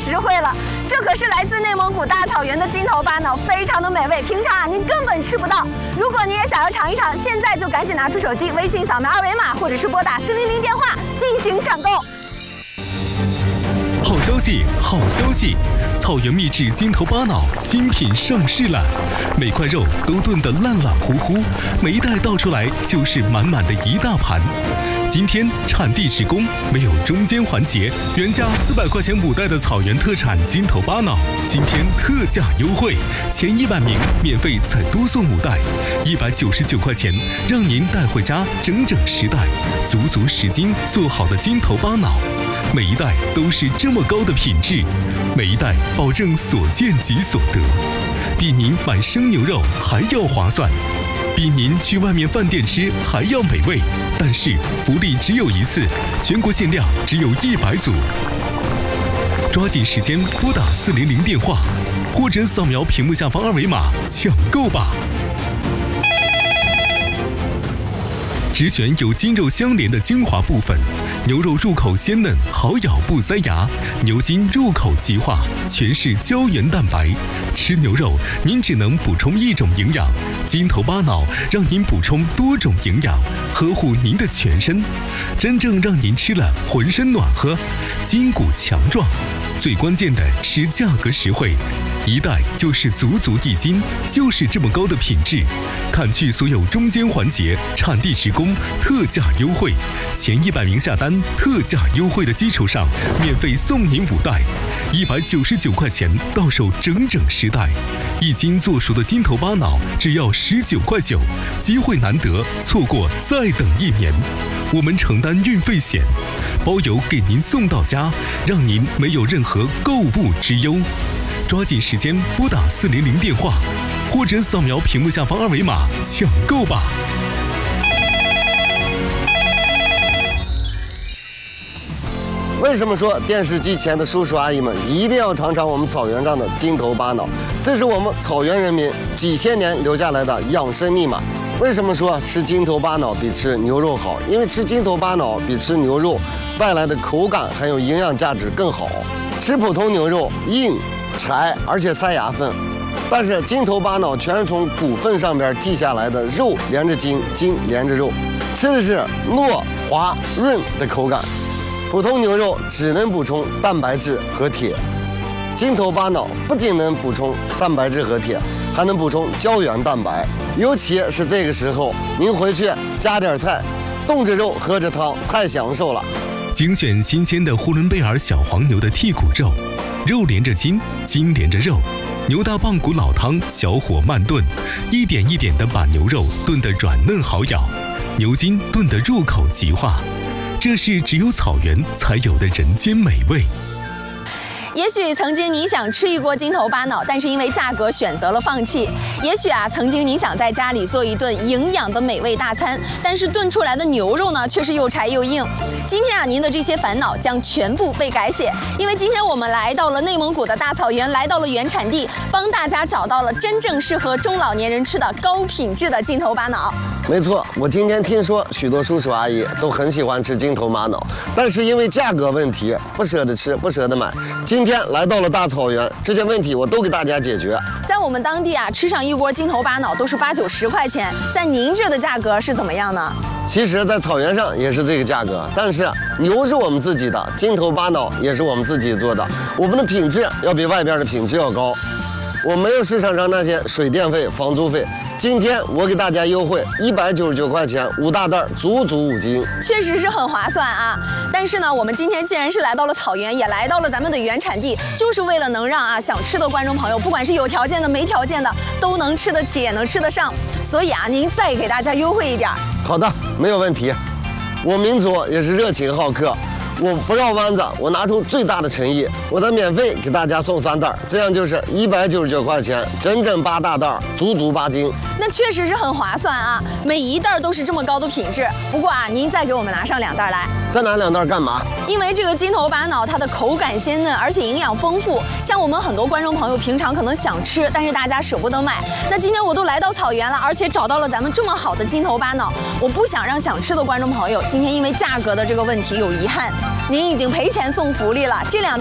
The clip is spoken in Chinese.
实惠了。这可是来自内蒙古大草原的金头巴脑，非常的美味，平常您根本吃不到。如果你也想要尝一尝，现在就赶紧拿出手机，微信扫描2维码，或者是拨打400电话进行抢购。 好消息，好消息！草原秘制金头巴脑新品上市了，每块肉都炖得烂烂糊糊，每一袋倒出来就是满满的一大盘。今天产地直供，没有中间环节，原价400块钱5袋的草原特产金头巴脑，今天特价优惠，前100名免费再多送5袋，199块钱，让您带回家整整10袋，足足10斤做好的金头巴脑。每一袋都是这么高的品质，每一袋保证所见即所得，比您买生牛肉还要划算，比您去外面饭店吃还要美味。但是福利只有一次，全国限量只有100组，抓紧时间拨打400电话，或者扫描屏幕下方2维码抢购吧。只选有筋肉相连的精华部分，牛肉入口鲜嫩，好咬不塞牙；牛筋入口即化，全是胶原蛋白。吃牛肉，您只能补充一种营养，金头巴脑让您补充多种营养，呵护您的全身，真正让您吃了浑身暖和，筋骨强壮。最关键的是价格实惠，一袋就是足足1斤，就是这么高的品质。砍去所有中间环节，产地直供，特价优惠，前100名下单，特价优惠的基础上，免费送您5袋，199块钱到手整整10袋，1斤做熟的金头巴脑只要19块9，机会难得，错过再等1年。我们承担运费险，包邮给您送到家，让您没有任何购物之忧。抓紧时间拨打400电话，或者扫描屏幕下方2维码抢购吧。 为什么说电视机前的叔叔阿姨们一定要尝尝我们草原上的金头巴脑？这是我们草原人民几千年留下来的养生密码。为什么说吃金头巴脑比吃牛肉好？因为吃金头巴脑比吃牛肉带来的口感还有营养价值更好。吃普通牛肉硬柴，而且塞牙缝，但是金头巴脑全是从骨缝上边剔下来的，肉连着筋，筋连着肉，吃的是糯滑润的口感。普通牛肉只能补充蛋白质和铁，金头巴脑不仅能补充蛋白质和铁，还能补充胶原蛋白。尤其是这个时候，您回去加点菜，冻着肉喝着汤，太享受了。 精选新鲜的呼伦贝尔小黄牛的剔骨肉，肉连着筋，筋连着肉，牛大棒骨老汤小火慢炖，一点一点地把牛肉炖得软嫩好咬，牛筋炖得入口即化。这是只有草原才有的人间美味。 也许曾经你想吃一锅金头巴脑，但是因为价格选择了放弃。也许曾经你想在家里做一顿营养的美味大餐，但是炖出来的牛肉呢，却是又柴又硬。今天您的这些烦恼将全部被改写，因为今天我们来到了内蒙古的大草原，来到了原产地，帮大家找到了真正适合中老年人吃的高品质的金头巴脑。 没错，我今天听说许多叔叔阿姨都很喜欢吃金头巴脑，但是因为价格问题不舍得吃，不舍得买。今天来到了大草原，这些问题我都给大家解决。 在我们当地吃上一锅金头巴脑都是8、90块钱，在您这的价格是怎么样呢？ 其实，在草原上也是这个价格，但是牛是我们自己的，金头巴脑也是我们自己做的，我们的品质要比外边的品质要高。我没有市场上那些水电费、房租费。今天我给大家优惠199块钱，5大袋，足足5斤， 确实是很划算啊！但是呢，我们今天既然是来到了草原，也来到了咱们的原产地，就是为了能让想吃的观众朋友，不管是有条件的、没条件的，都能吃得起，也能吃得上。所以您再给大家优惠一点。 好的，没有问题。我民族也是热情好客。我不绕弯子，我拿出最大的诚意，我再免费给大家送3袋，这样就是199块钱，整整8大袋，足足8斤。 那确实是很划算啊！每一袋都是这么高的品质。不过您再给我们拿上2袋来。 再拿2袋干嘛？ 因为这个金头巴脑它的口感鲜嫩，而且营养丰富。像我们很多观众朋友平常可能想吃，但是大家舍不得买。那今天我都来到草原了，而且找到了咱们这么好的金头巴脑，我不想让想吃的观众朋友今天因为价格的这个问题有遗憾。您已经赔钱送福利了，这2袋